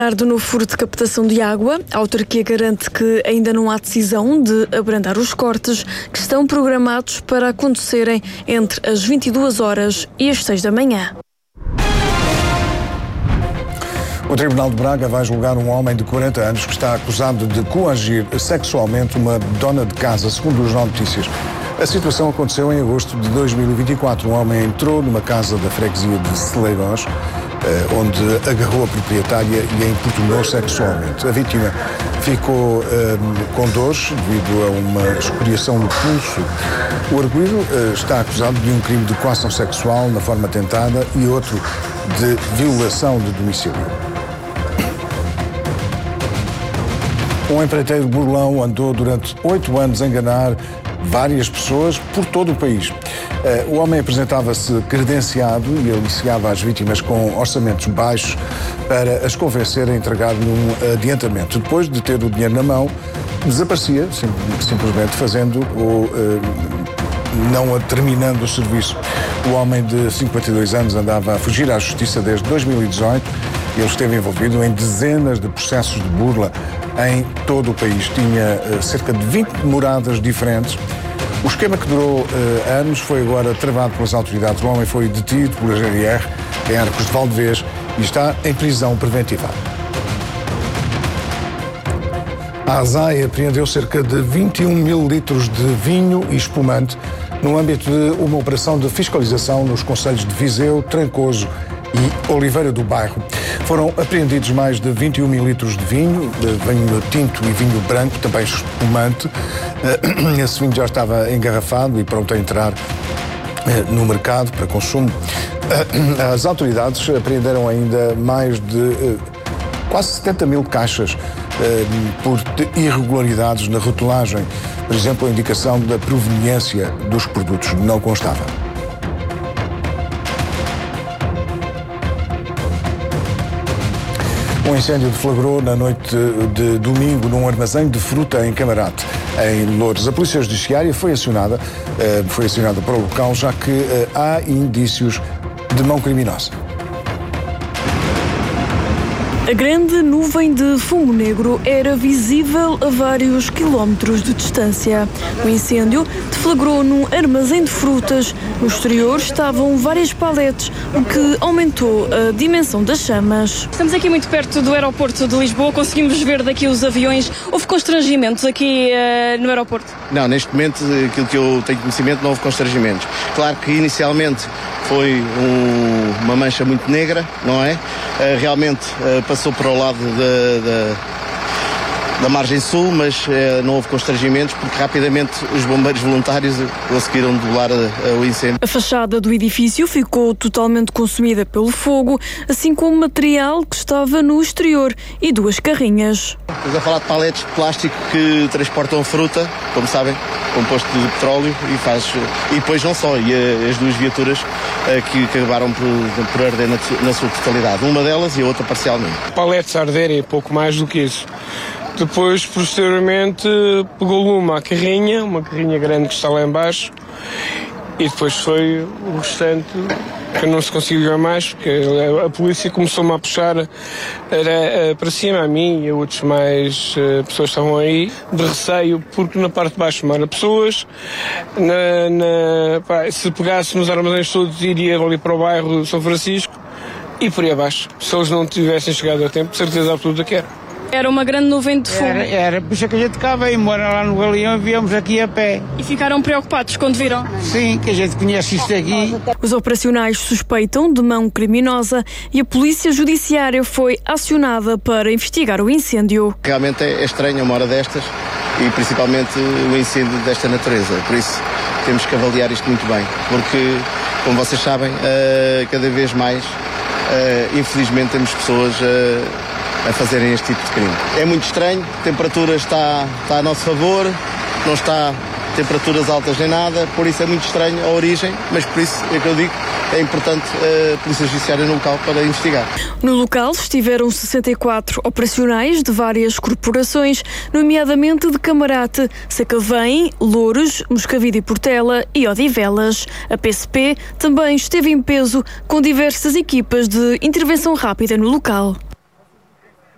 Do novo furo de captação de água, a autarquia garante que ainda não há decisão de abrandar os cortes que estão programados para acontecerem entre as 22 horas e as 6 da manhã. O Tribunal de Braga vai julgar um homem de 40 anos que está acusado de coagir sexualmente uma dona de casa, segundo os Notícias. A situação aconteceu em agosto de 2024. Um homem entrou numa casa da freguesia de Celeiros, onde agarrou a proprietária e a importunou sexualmente. A vítima ficou com dores devido a uma escoriação no pulso. O arguido está acusado de um crime de coação sexual na forma tentada e outro de violação de domicílio. Um empreiteiro burlão andou durante 8 anos a enganar várias pessoas por todo o país. O homem apresentava-se credenciado e aliciava as vítimas com orçamentos baixos para as convencer a entregar-lhe um adiantamento. Depois de ter o dinheiro na mão, desaparecia, simplesmente fazendo ou não terminando o serviço. O homem de 52 anos andava a fugir à justiça desde 2018. Ele esteve envolvido em dezenas de processos de burla em todo o país. Tinha cerca de 20 moradas diferentes. O esquema que durou anos foi agora travado pelas autoridades. O homem foi detido pela GNR em Arcos de Valdevez e está em prisão preventiva. A ASAI apreendeu cerca de 21 mil litros de vinho e espumante no âmbito de uma operação de fiscalização nos concelhos de Viseu, Trancoso e Oliveira do Bairro. Foram apreendidos mais de 21 mil litros de vinho tinto e vinho branco, também espumante. Esse vinho já estava engarrafado e pronto a entrar no mercado para consumo. As autoridades apreenderam ainda mais de quase 70 mil caixas por irregularidades na rotulagem. Por exemplo, a indicação da proveniência dos produtos não constava. Um incêndio deflagrou na noite de domingo num armazém de fruta em Camarate, em Loures. A Polícia Judiciária foi acionada para o local, já que há indícios de mão criminosa. A grande nuvem de fumo negro era visível a vários quilómetros de distância. O incêndio deflagrou num armazém de frutas. No exterior estavam várias paletes, o que aumentou a dimensão das chamas. Estamos aqui muito perto do aeroporto de Lisboa, conseguimos ver daqui os aviões. Houve constrangimentos aqui no aeroporto? Não, neste momento, aquilo que eu tenho conhecimento, não houve constrangimentos. Claro que inicialmente foi uma mancha muito negra, não é? Realmente passou para o lado da margem sul, mas não houve constrangimentos porque rapidamente os bombeiros voluntários conseguiram debelar o incêndio. A fachada do edifício ficou totalmente consumida pelo fogo, assim como o material que estava no exterior e 2 carrinhas. Estamos a falar de paletes de plástico que transportam fruta, como sabem, composto de petróleo e depois não só, e as 2 viaturas que acabaram por arder na sua totalidade. Uma delas e a outra parcialmente. Paletes a arderem e pouco mais do que isso. Depois, posteriormente, pegou uma carrinha grande que está lá em baixo, e depois foi o restante que não se conseguiu ver mais, porque a polícia começou-me a puxar para cima, a mim e a outros mais pessoas que estavam aí, de receio, porque na parte de baixo não eram pessoas, se pegássemos armazéns todos, iria ali para o bairro São Francisco e por aí abaixo. Se eles não tivessem chegado a tempo, de certeza absoluta que era. Era uma grande nuvem de fumo. Era, por isso que a gente cá veio embora lá no Galeão e viemos aqui a pé. E ficaram preocupados quando viram? Sim, que a gente conhece isto aqui. Os operacionais suspeitam de mão criminosa e a Polícia Judiciária foi acionada para investigar o incêndio. Realmente é estranho uma hora destas e principalmente o incêndio desta natureza. Por isso temos que avaliar isto muito bem, porque, como vocês sabem, cada vez mais, infelizmente, temos pessoas a fazerem este tipo de crime. É muito estranho, a temperatura está a nosso favor, não está temperaturas altas nem nada, por isso é muito estranho a origem, mas por isso é que eu digo, é importante a Polícia Judiciária no local para investigar. No local estiveram 64 operacionais de várias corporações, nomeadamente de Camarate, Sacavém, Loures, Moscavide e Portela e Odivelas. A PSP também esteve em peso com diversas equipas de intervenção rápida no local.